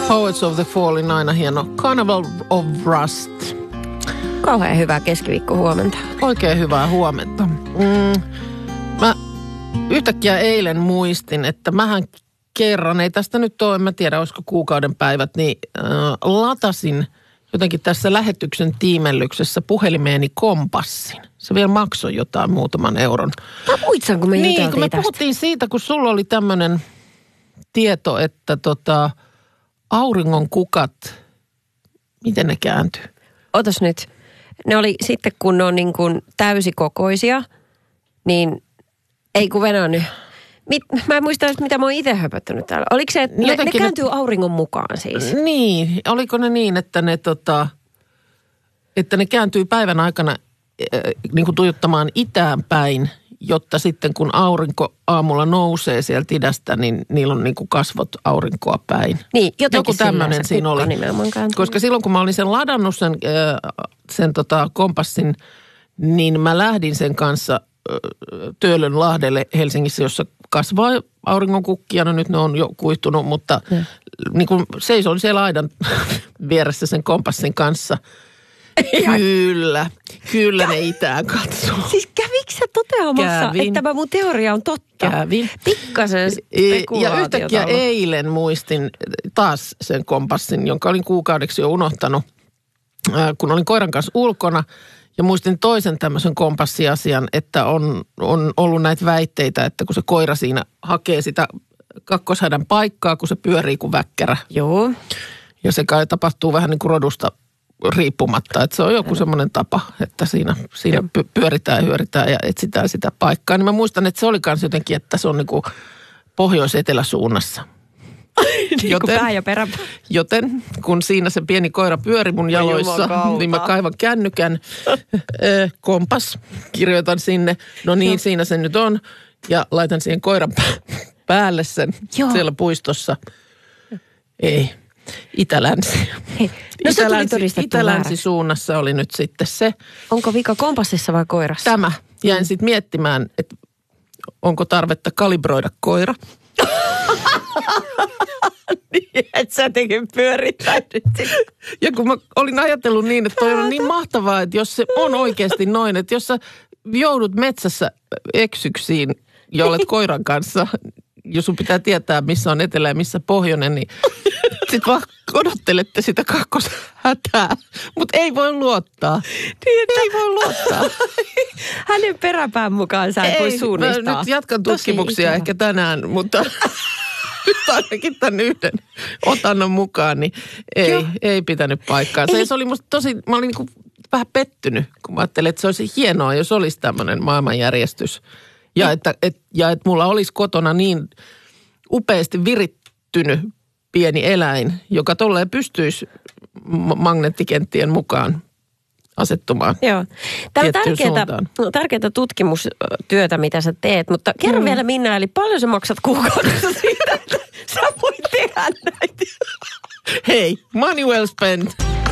Poets of the Fallin aina hieno. Carnival of Rust. Kauhean hyvää keskiviikko huomenta. Oikein hyvää huomenta. Mä yhtäkkiä eilen muistin, että mähän kerran, ei tästä nyt ole, en mä tiedä olisiko kuukauden päivät, niin latasin jotenkin tässä lähetyksen tiimellyksessä puhelimeeni kompassin. Se vielä maksoi jotain muutaman euron. Mä muistan, kun me Niin, kun me puhuttiin siitä, kun sulla oli tämmöinen tieto, että auringon kukat, miten ne kääntyy? Otas nyt. Ne oli sitten, kun ne on niin kuin täysikokoisia, niin ei kun Venä nyt. Mä en muista, mitä mä oon itse höpöttänyt täällä. Oliko se, että ne kääntyy auringon mukaan siis? Niin, oliko ne niin, että ne kääntyy päivän aikana niin kuin tuijottamaan itään päin, jotta sitten kun aurinko aamulla nousee sieltä idästä, niin niillä on niin kuin kasvot aurinkoa päin. Niin, joku tämmöinen siinä oli. Koska silloin kun mä olin sen ladannut sen kompassin, niin mä lähdin sen kanssa Töölönlahdelle Helsingissä, jossa kasvaa auringonkukkia. No nyt ne on jo kuihtunut, mutta niin kuin seisoin siellä aidan vieressä sen kompassin kanssa. Kyllä ne itään katsoo. Siis kävikö sä toteamassa, että mun teoria on totta? Kävin. Pikkasen spekulaatiota. Ja yhtäkkiä eilen muistin taas sen kompassin, jonka olin kuukaudeksi jo unohtanut, kun olin koiran kanssa ulkona. Ja muistin toisen tämmöisen kompassiasian, että on ollut näitä väitteitä, että kun se koira siinä hakee sitä kakkoshädän paikkaa, kun se pyörii kuin väkkärä. Joo. Ja se kai tapahtuu vähän niin kuin rodusta riippumatta, että se on joku semmoinen tapa, että siinä pyöritään ja hyöritään ja etsitään sitä paikkaa. Niin mä muistan, että se oli kans jotenkin, että se on niin kuin pohjois-eteläsuunnassa. Joten kun siinä se pieni koira pyöri mun jaloissa, niin mä kaivan kännykän, kompas, kirjoitan sinne. No niin, siinä se nyt on. Ja laitan siihen koiran päälle sen siellä puistossa. Ei, itä-länsi. No se tuli todistettu Itä-länsi-suunnassa oli nyt sitten se. Onko vika kompassissa vai koirassa? Tämä. Jäin sitten miettimään, että onko tarvetta kalibroida koira. Niin, että sä jotenkin pyörittänyt. Ja kun mä olin ajatellut niin, että toi on niin mahtavaa, että jos se on oikeasti noin, että jos sä joudut metsässä eksyksiin ja olet koiran kanssa, jos sun pitää tietää, missä on etelä ja missä pohjoinen, niin sit vaan odottelette sitä kakkoshätää. Mutta ei voi luottaa. Niin, ei voi luottaa. Hänen peräpään mukaan sä et voi suunnistaa. Mä nyt jatkan tutkimuksia ehkä tänään, mutta nyt ainakin tämän yhden otannon mukaan, niin ei pitänyt paikkaa. Se oli musta mä olin niin vähän pettynyt, kun mä ajattelin, että se olisi hienoa, jos olisi tämmöinen maailmanjärjestys. Ja että mulla olisi kotona niin upeasti virittynyt pieni eläin, joka tolleen pystyisi magneettikenttien mukaan asettumaan. Joo. Tämä on tärkeää tutkimustyötä, mitä sä teet, mutta kerro vielä Minna, eli paljon sä maksat kuukaudessa siitä, että sä voit tehdä näitä? Hei, money well spent.